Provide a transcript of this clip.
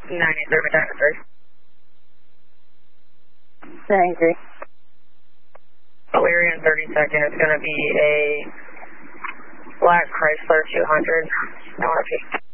93, Madonna 3. 93. Clear in 30 seconds. It's going to be a black Chrysler 200. No RP.